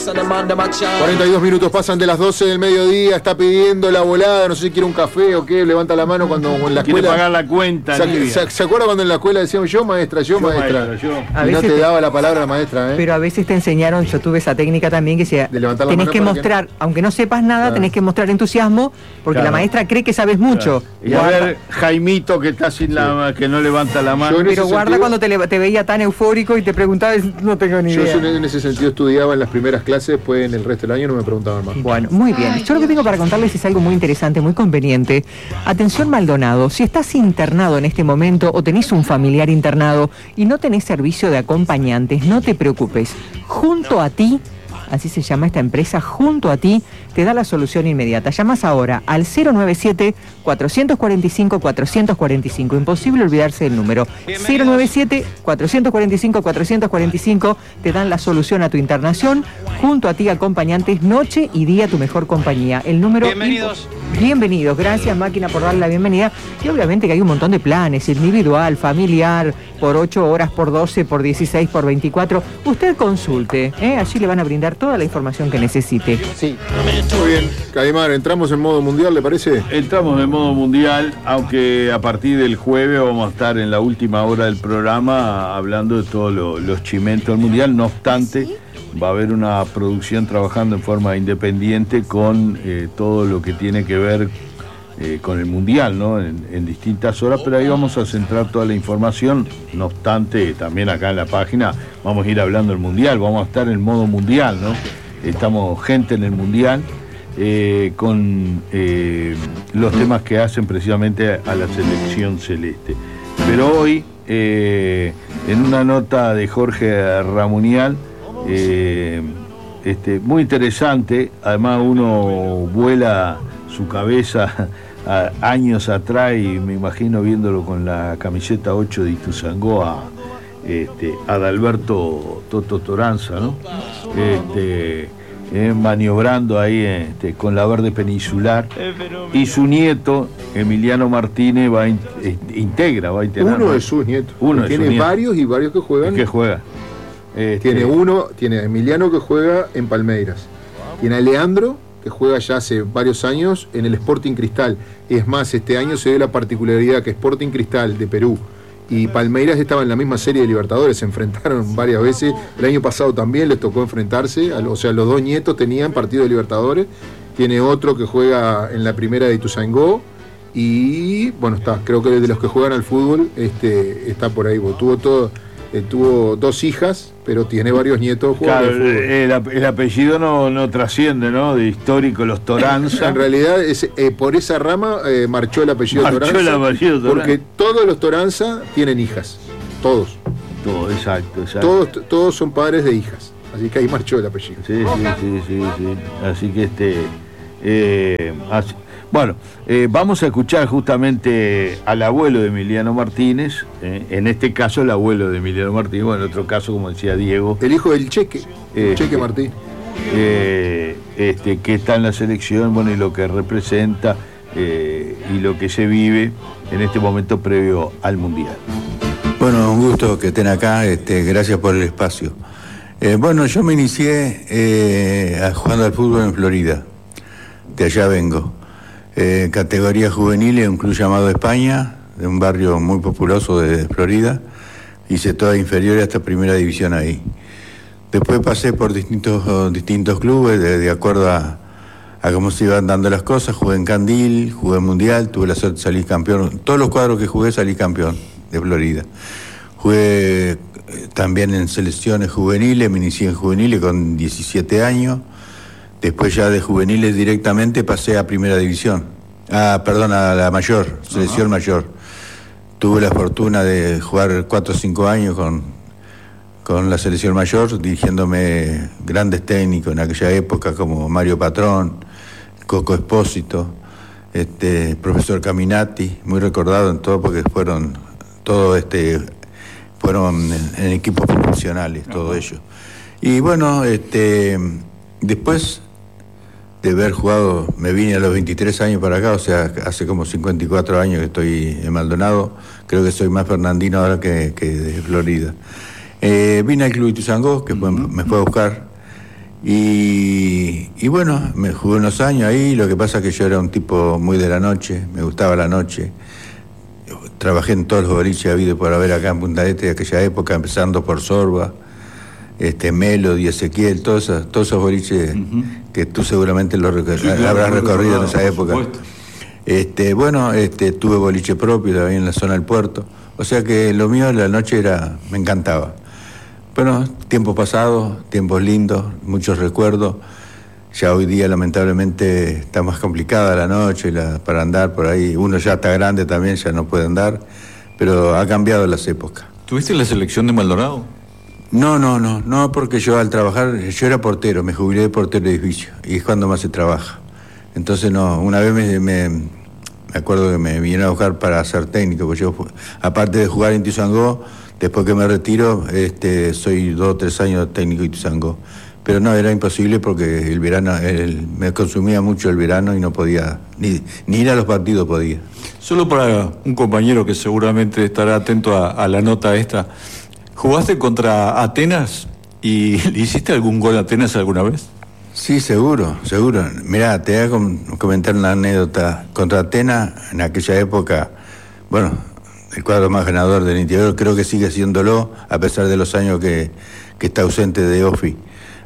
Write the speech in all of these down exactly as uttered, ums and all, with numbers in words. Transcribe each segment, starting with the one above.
cuarenta y dos minutos pasan de las doce del mediodía, está pidiendo la volada, no sé si quiere un café o qué, levanta la mano cuando en la escuela... Quiere pagar la cuenta, ¿Se, se, ¿Se acuerda cuando en la escuela decíamos yo maestra, yo, yo maestra? maestra yo. A y no te, te daba la palabra la maestra, ¿eh? Pero a veces te enseñaron, yo tuve esa técnica también, que sea, tenés que mostrar, que no. aunque no sepas nada, claro. tenés que mostrar entusiasmo, porque claro. la maestra cree que sabes mucho. Claro. Y guarda. A ver, Jaimito que está sin sí. la, que no levanta la mano. Pero guarda sentido, cuando te, le, te veía tan eufórico y te preguntaba, no tengo ni yo idea. Yo en ese sentido estudiaba en las primeras clases, después en el resto del año no me preguntaban más. Bueno, muy bien. Yo lo que tengo para contarles es algo muy interesante, muy conveniente. Atención Maldonado, si estás internado en este momento o tenés un familiar internado y no tenés servicio de acompañantes, no te preocupes. Junto a ti, así se llama esta empresa, Junto a ti, te da la solución inmediata. Llamas ahora al cero nueve siete, cuatro cuatro cinco, cuatro cuatro cinco. Imposible olvidarse del número. cero nueve siete, cuatro cuatro cinco, cuatro cuatro cinco. Te dan la solución a tu internación. Junto a ti, acompañantes, noche y día, tu mejor compañía. El número... Bienvenidos. Bienvenidos. Gracias, máquina, por darle la bienvenida. Y obviamente que hay un montón de planes, individual, familiar, por ocho horas, por doce, por dieciséis, por veinticuatro. Usted consulte, ¿eh? Allí le van a brindar toda la información que necesite. Sí. Muy bien, Caimán, ¿entramos en modo mundial, le parece? Entramos en modo mundial, aunque a partir del jueves vamos a estar en la última hora del programa hablando de todos lo, los chimentos del mundial. No obstante, va a haber una producción trabajando en forma independiente con eh, todo lo que tiene que ver eh, con el mundial, ¿no? En, en distintas horas, pero ahí vamos a centrar toda la información. No obstante, también acá en la página vamos a ir hablando del mundial, vamos a estar en modo mundial, ¿no? Estamos gente en el mundial eh, con eh, los temas que hacen precisamente a la selección celeste. Pero hoy, eh, en una nota de Jorge Ramunial, eh, este, muy interesante, además uno vuela su cabeza a años atrás y me imagino viéndolo con la camiseta ocho de Ituzaingó a Este, Adalberto Toto Toranza, ¿no? Este, eh, maniobrando ahí este, con la verde peninsular, y su nieto Emiliano Martínez va in, eh, integra, va a integrar. Uno de sus nietos. Uno tiene de sus varios nietos. Y varios que juegan. que juega. Este, tiene uno, tiene a Emiliano que juega en Palmeiras. Tiene a Leandro que juega ya hace varios años en el Sporting Cristal. Es más, este año se dio la particularidad que Sporting Cristal de Perú y Palmeiras estaban en la misma serie de Libertadores, se enfrentaron varias veces. El año pasado también les tocó enfrentarse, o sea, los dos nietos tenían partido de Libertadores. Tiene otro que juega en la primera de Ituzaingó y, bueno, está, creo que de los que juegan al fútbol este, está por ahí. Tuvo, todo, eh, tuvo dos hijas, pero tiene varios nietos jugando claro, al fútbol. El, el apellido no, no trasciende, ¿no? De histórico, los Toranza. En realidad, es, eh, por esa rama eh, marchó el apellido marchó Toranza. El apellido Toranza. Porque todos los Toranza tienen hijas. Todos. Todo, exacto, exacto. Todos, todos son padres de hijas. Así que ahí marchó el apellido. Sí, sí, sí, sí, sí. Así que este. Eh, así, bueno, eh, vamos a escuchar justamente al abuelo de Emiliano Martínez, eh, en este caso el abuelo de Emiliano Martínez, bueno, en otro caso, como decía Diego. El hijo del Cheque, eh, Cheque Martín. Eh, este, que está en la selección, bueno, y lo que representa eh, y lo que se vive en este momento previo al Mundial. Bueno, un gusto que estén acá, este, gracias por el espacio. Eh, bueno, yo me inicié eh, jugando al fútbol en Florida, de allá vengo. Eh, categoría juvenil en un club llamado España, de un barrio muy populoso de Florida. Hice toda inferior hasta primera división ahí. Después pasé por distintos, distintos clubes, de, de acuerdo a, a cómo se iban dando las cosas. Jugué en Candil, jugué en Mundial, tuve la suerte de salir campeón. Todos los cuadros que jugué salí campeón de Florida. Jugué también en selecciones juveniles, me inicié en juveniles con diecisiete años. Después ya de juveniles directamente pasé a primera división. Ah, perdón, a la mayor, selección uh-huh. mayor. Tuve la fortuna de jugar cuatro o cinco años con, con la selección mayor, dirigiéndome grandes técnicos en aquella época como Mario Patrón, Coco Espósito, este, profesor Caminati, muy recordado en todo porque fueron todo este fueron en, en equipos profesionales, uh-huh. todo ello. Y bueno, este después de haber jugado, me vine a los veintitrés años para acá, o sea, hace como cincuenta y cuatro años que estoy en Maldonado. Creo que soy más fernandino ahora que, que de Florida. Eh, vine al Club Ituzaingó, que fue, me fue a buscar, Y, y bueno, me jugué unos años ahí, lo que pasa es que yo era un tipo muy de la noche, me gustaba la noche. Trabajé en todos los boliches habido por haber acá en Punta del Este de aquella época, empezando por Sorba, este, Melody, Ezequiel, todos esos, todos esos boliches uh-huh. que tú seguramente los rec- sí, claro, habrás recorrido en esa época. Este, bueno, este, tuve boliche propio también en la zona del puerto, o sea que lo mío la noche era, me encantaba. Bueno, tiempos pasados, tiempos lindos, muchos recuerdos. Ya hoy día lamentablemente está más complicada la noche la, para andar por ahí. Uno ya está grande también, ya no puede andar, pero ha cambiado las épocas. ¿Tuviste la selección de Maldonado? No, no, no, no, porque yo al trabajar, yo era portero, me jubilé de portero de edificio, y es cuando más se trabaja. Entonces no, una vez me, me, me acuerdo que me vinieron a buscar para ser técnico, porque yo, aparte de jugar en Ituzaingó, después que me retiro, este, soy dos o tres años técnico de Ituzaingó. Pero no, era imposible porque el verano, el, me consumía mucho el verano y no podía, ni, ni ir a los partidos podía. Solo para un compañero que seguramente estará atento a, a la nota esta, ¿jugaste contra Atenas y le hiciste algún gol a Atenas alguna vez? Sí, seguro, seguro. Mirá, te voy a com- comentar una anécdota. Contra Atenas, en aquella época, bueno, el cuadro más ganador del interior, creo que sigue siéndolo, a pesar de los años que, que está ausente de Ofi.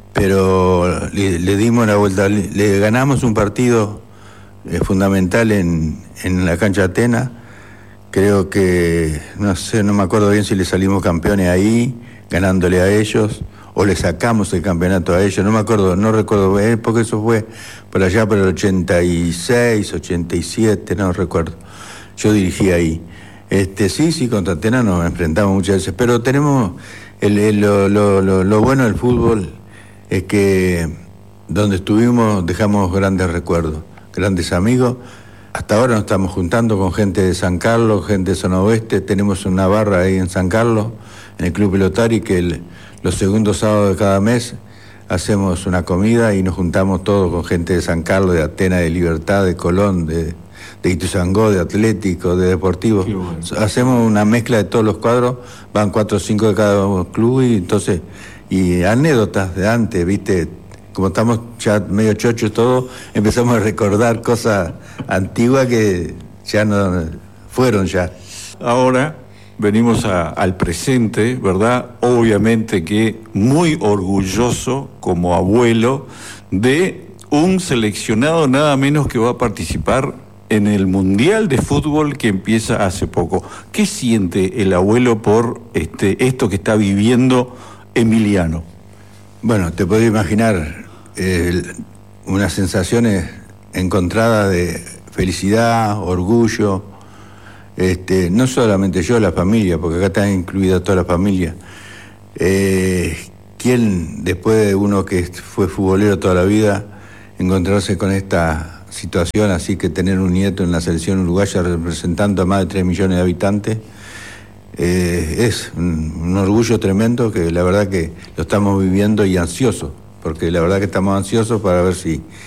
Pero le, le dimos la vuelta, le, le ganamos un partido eh, fundamental en, en la cancha de Atenas. Creo que, no sé, no me acuerdo bien si le salimos campeones ahí, ganándole a ellos, o le sacamos el campeonato a ellos, no me acuerdo, no recuerdo bien, porque eso fue por allá por el ochenta y seis, ochenta y siete, no recuerdo. Yo dirigí ahí. Este, sí, sí, contra Atenas nos enfrentamos muchas veces, pero tenemos el, el, lo, lo, lo, lo bueno del fútbol es que donde estuvimos dejamos grandes recuerdos, grandes amigos. Hasta ahora nos estamos juntando con gente de San Carlos, gente de Zona Oeste. Tenemos una barra ahí en San Carlos, en el Club Pelotari, que el, los segundos sábados de cada mes hacemos una comida y nos juntamos todos con gente de San Carlos, de Atenas, de Libertad, de Colón, de, de Ituzaingó, de Atlético, de Deportivo. Bueno. Hacemos una mezcla de todos los cuadros, van cuatro o cinco de cada club y entonces... Y anécdotas de antes, ¿viste? Como estamos ya medio chochos todos, empezamos a recordar cosas antiguas que ya no fueron ya. Ahora venimos a, al presente, ¿verdad? Obviamente que muy orgulloso como abuelo de un seleccionado nada menos que va a participar en el Mundial de Fútbol que empieza hace poco. ¿Qué siente el abuelo por este, esto que está viviendo Emiliano? Bueno, te podés imaginar eh, unas sensaciones encontradas de felicidad, orgullo, este, no solamente yo, la familia, porque acá está incluida toda la familia. Eh, ¿Quién, después de uno que fue futbolero toda la vida, encontrarse con esta situación, así que tener un nieto en la selección uruguaya representando a más de tres millones de habitantes? Eh, es un, un orgullo tremendo que la verdad que lo estamos viviendo y ansiosos, porque la verdad que estamos ansiosos para ver si